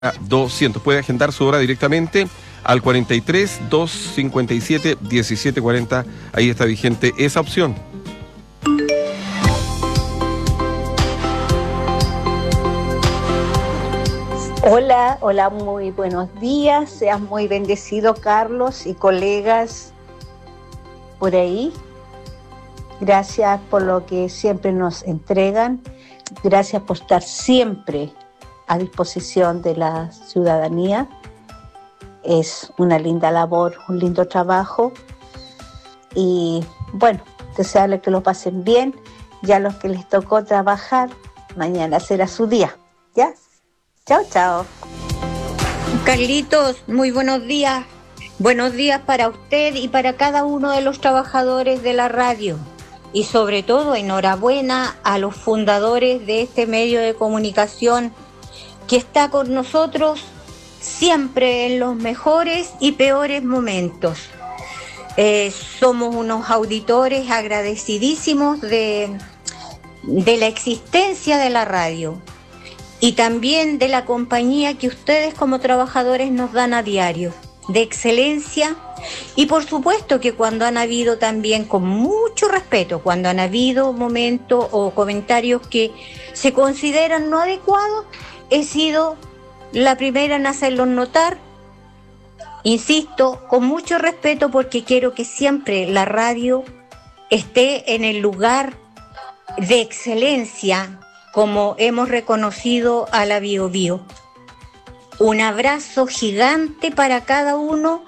200. Puede agendar su hora directamente al 43 257 1740. Ahí está vigente esa opción. Hola, muy buenos días. Seas muy bendecido, Carlos y colegas por ahí. Gracias por lo que siempre nos entregan. Gracias por estar siempre a disposición de la ciudadanía. Es una linda labor, un lindo trabajo. Y bueno, desearles que lo pasen bien. Ya a los que les tocó trabajar, mañana será su día. ¿Ya? Chao, chao. Carlitos, muy buenos días. Buenos días para usted y para cada uno de los trabajadores de la radio. Y sobre todo, enhorabuena a los fundadores de este medio de comunicación que está con nosotros siempre en los mejores y peores momentos. Somos unos auditores agradecidísimos de la existencia de la radio y también de la compañía que ustedes como trabajadores nos dan a diario, de excelencia. Y por supuesto que cuando han habido también, con mucho respeto, cuando han habido momentos o comentarios que se consideran no adecuados, he sido la primera en hacerlos notar, insisto, con mucho respeto, porque quiero que siempre la radio esté en el lugar de excelencia, como hemos reconocido a la Bio Bio. Un abrazo gigante para cada uno,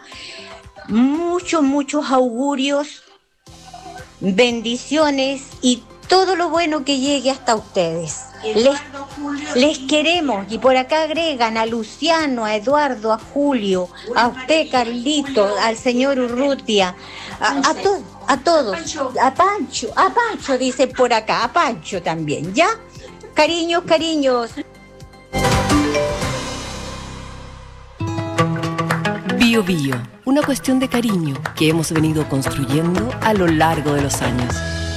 muchos augurios, bendiciones y todo lo bueno que llegue hasta ustedes. Les queremos, y por acá agregan a Luciano, a Eduardo, a Julio, a usted, Carlito, al señor Urrutia, a todos, a Pancho dice por acá, a Pancho también, ¿ya? Cariños. Bio Bio, una cuestión de cariño que hemos venido construyendo a lo largo de los años.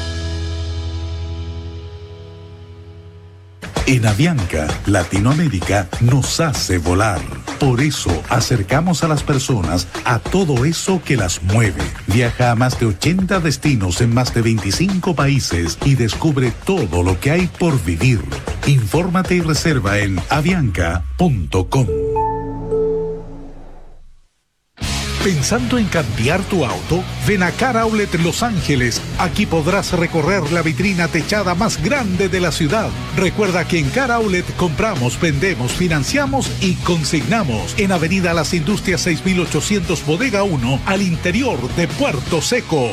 En Avianca, Latinoamérica nos hace volar. Por eso acercamos a las personas a todo eso que las mueve. Viaja a más de 80 destinos en más de 25 países y descubre todo lo que hay por vivir. Infórmate y reserva en avianca.com. ¿Pensando en cambiar tu auto? Ven a Car Outlet Los Ángeles. Aquí podrás recorrer la vitrina techada más grande de la ciudad. Recuerda que en Car Outlet compramos, vendemos, financiamos y consignamos. En Avenida Las Industrias 6800 Bodega 1, al interior de Puerto Seco.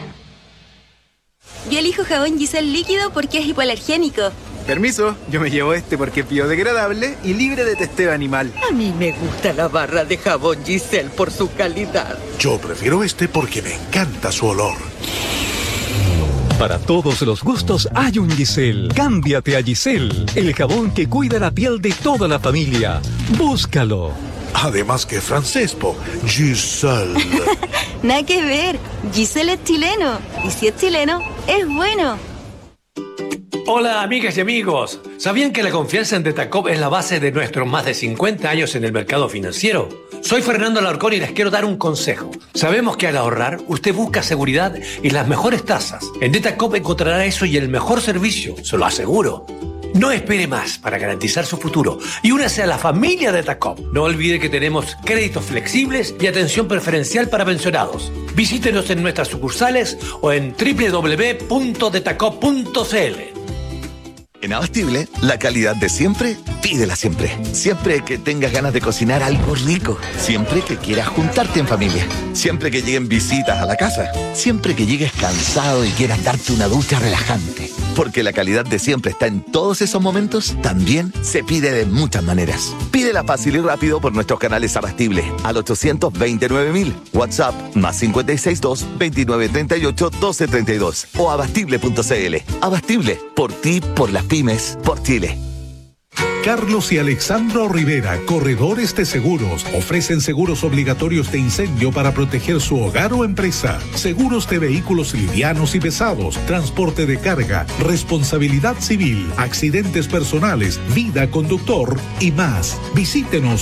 Yo elijo jabón Giselle líquido porque es hipoalergénico. Permiso, yo me llevo este porque es biodegradable y libre de testeo animal. A mí me gusta la barra de jabón Giselle por su calidad. Yo prefiero este porque me encanta su olor. Para todos los gustos hay un Giselle. Cámbiate a Giselle, el jabón que cuida la piel de toda la familia. Búscalo. Además que francés, Giselle. Nada que ver, Giselle es chileno. Y si es chileno, es bueno. Hola amigas y amigos, ¿sabían que la confianza en Detacop es la base de nuestros más de 50 años en el mercado financiero? Soy Fernando Alarcón y les quiero dar un consejo. Sabemos que al ahorrar, usted busca seguridad y las mejores tasas. En Detacop encontrará eso y el mejor servicio, se lo aseguro. No espere más para garantizar su futuro y únase a la familia Detacop. No olvide que tenemos créditos flexibles y atención preferencial para pensionados. Visítenos en nuestras sucursales o en www.detacop.cl. En Abastible, la calidad de siempre, pídela siempre. Siempre que tengas ganas de cocinar algo rico. Siempre que quieras juntarte en familia. Siempre que lleguen visitas a la casa. Siempre que llegues cansado y quieras darte una ducha relajante. Porque la calidad de siempre está en todos esos momentos, también se pide de muchas maneras. Pídela fácil y rápido por nuestros canales Abastible al 829.000, WhatsApp más 562-2938-1232 o abastible.cl. Abastible, por ti, por las pymes, por Chile. Carlos y Alexandro Rivera, corredores de seguros, ofrecen seguros obligatorios de incendio para proteger su hogar o empresa, seguros de vehículos livianos y pesados, transporte de carga, responsabilidad civil, accidentes personales, vida conductor y más. Visítenos